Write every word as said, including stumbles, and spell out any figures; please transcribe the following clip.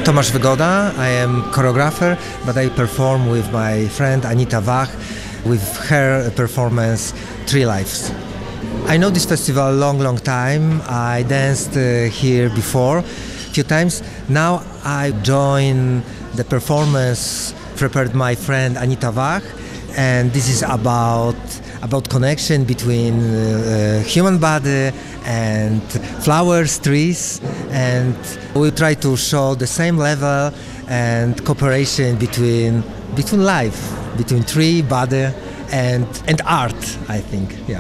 Tomasz Wygoda. I am choreographer, but I perform with my friend Anita Wach with her performance Three Lives. I know this festival a long, long time. I danced uh, here before a few times. Now I join the performance prepared my friend Anita Wach, and this is about about connection between uh, human body and flowers, trees, and we try to show the same level and cooperation between between life, between tree, body, and and art, I think. Yeah.